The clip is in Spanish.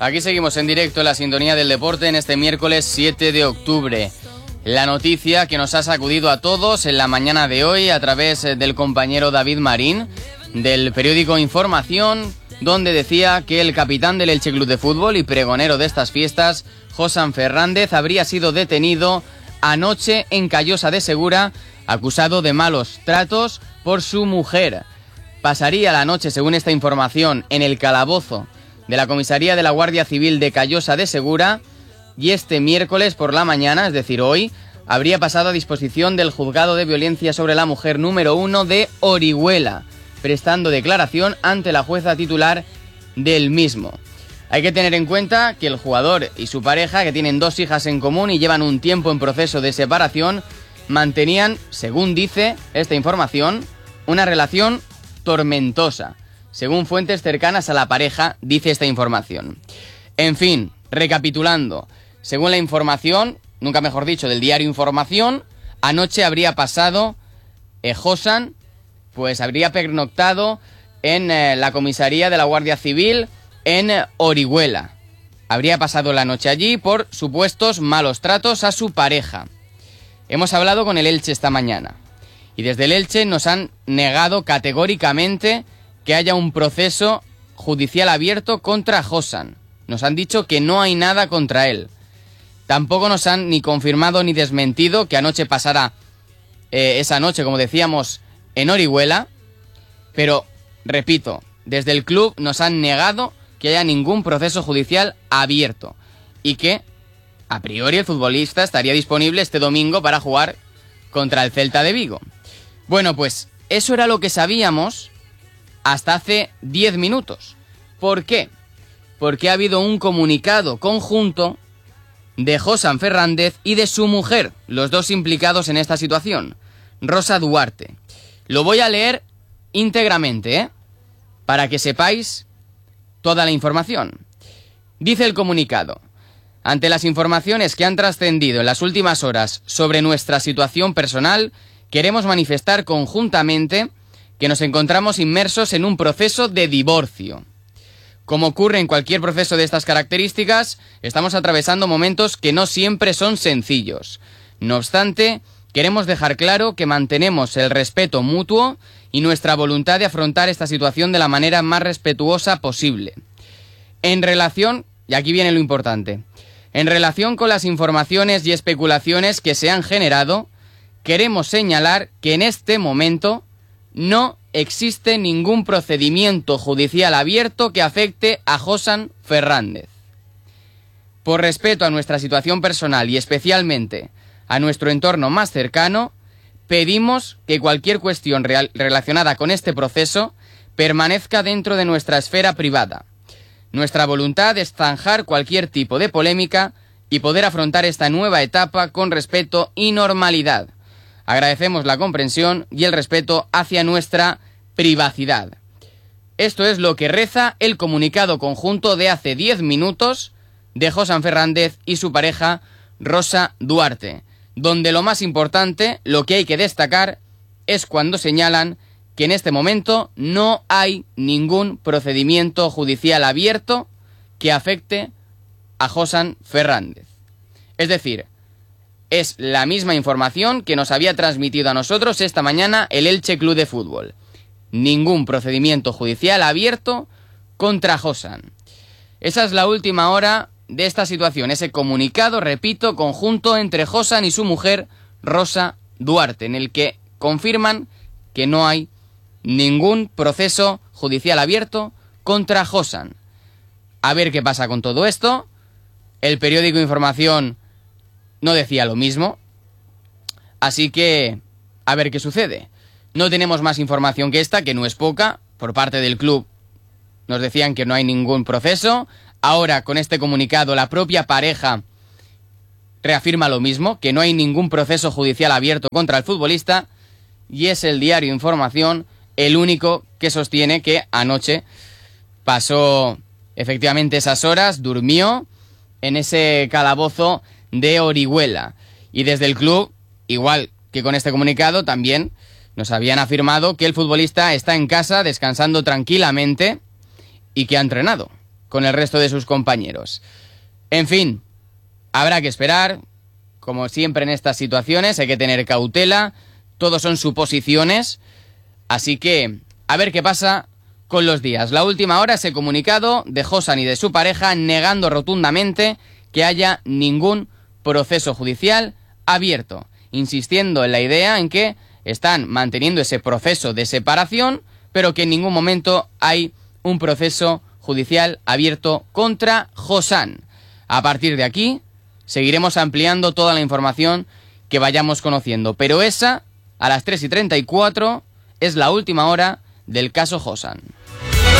Aquí seguimos en directo en la sintonía del deporte en este miércoles 7 de octubre. La noticia que nos ha sacudido a todos en la mañana de hoy a través del compañero David Marín del periódico Información, donde decía que el capitán del Elche Club de Fútbol y pregonero de estas fiestas, Josan Fernández, habría sido detenido anoche en Callosa de Segura, acusado de malos tratos por su mujer. Pasaría la noche, según esta información, en el calabozo de la comisaría de la Guardia Civil de Callosa de Segura, y este miércoles por la mañana, es decir hoy, habría pasado a disposición del Juzgado de Violencia sobre la Mujer número 1 de Orihuela, prestando declaración ante la jueza titular del mismo. Hay que tener en cuenta que el jugador y su pareja, que tienen 2 hijas en común y llevan un tiempo en proceso de separación, mantenían, según dice esta información, una relación tormentosa. Según fuentes cercanas a la pareja, dice esta información. En fin, recapitulando, según la información, nunca mejor dicho, del diario Información, anoche habría pasado Josan, pues habría pernoctado en la comisaría de la Guardia Civil en Orihuela. Habría pasado la noche allí por supuestos malos tratos a su pareja. Hemos hablado con el Elche esta mañana y desde el Elche nos han negado categóricamente que haya un proceso judicial abierto contra Josan. Nos han dicho que no hay nada contra él. Tampoco nos han ni confirmado ni desmentido que anoche pasara esa noche, como decíamos, en Orihuela. Pero, repito, desde el club nos han negado que haya ningún proceso judicial abierto y que, a priori, el futbolista estaría disponible este domingo para jugar contra el Celta de Vigo. Bueno, pues eso era lo que sabíamos hasta hace 10 minutos. ¿Por qué? Porque ha habido un comunicado conjunto de Josan Fernández y de su mujer, los dos implicados en esta situación, Rosa Duarte. Lo voy a leer íntegramente, para que sepáis toda la información. Dice el comunicado: ante las informaciones que han trascendido en las últimas horas sobre nuestra situación personal, queremos manifestar conjuntamente que nos encontramos inmersos en un proceso de divorcio. Como ocurre en cualquier proceso de estas características, estamos atravesando momentos que no siempre son sencillos. No obstante, queremos dejar claro que mantenemos el respeto mutuo y nuestra voluntad de afrontar esta situación de la manera más respetuosa posible. En relación, y aquí viene lo importante, en relación con las informaciones y especulaciones que se han generado, queremos señalar que en este momento no existe ningún procedimiento judicial abierto que afecte a Josan Fernández. Por respeto a nuestra situación personal y especialmente a nuestro entorno más cercano, pedimos que cualquier cuestión relacionada con este proceso permanezca dentro de nuestra esfera privada. Nuestra voluntad es zanjar cualquier tipo de polémica y poder afrontar esta nueva etapa con respeto y normalidad. Agradecemos la comprensión y el respeto hacia nuestra privacidad. Esto es lo que reza el comunicado conjunto de hace 10 minutos de Josan Fernández y su pareja Rosa Duarte, donde lo más importante, lo que hay que destacar, es cuando señalan que en este momento no hay ningún procedimiento judicial abierto que afecte a Josan Fernández. Es decir, es la misma información que nos había transmitido a nosotros esta mañana el Elche Club de Fútbol. Ningún procedimiento judicial abierto contra Josan. Esa es la última hora de esta situación, ese comunicado, repito, conjunto entre Josan y su mujer Rosa Duarte, en el que confirman que no hay ningún proceso judicial abierto contra Josan. A ver qué pasa con todo esto. El periódico Información no decía lo mismo, así que a ver qué sucede. No tenemos más información que esta, que no es poca. Por parte del club nos decían que no hay ningún proceso. Ahora, con este comunicado, la propia pareja reafirma lo mismo, que no hay ningún proceso judicial abierto contra el futbolista, y es el diario Información el único que sostiene que anoche pasó efectivamente esas horas, durmió en ese calabozo de Orihuela. Y desde el club, igual que con este comunicado, también nos habían afirmado que el futbolista está en casa descansando tranquilamente y que ha entrenado con el resto de sus compañeros. En fin, habrá que esperar. Como siempre en estas situaciones hay que tener cautela. Todos son suposiciones. Así que a ver qué pasa con los días. La última hora, ese comunicado de Josan y de su pareja negando rotundamente que haya ningún proceso judicial abierto, insistiendo en la idea en que están manteniendo ese proceso de separación, pero que en ningún momento hay un proceso judicial abierto contra Josan. A partir de aquí seguiremos ampliando toda la información que vayamos conociendo, pero esa, a las 3:34, es la última hora del caso Josan.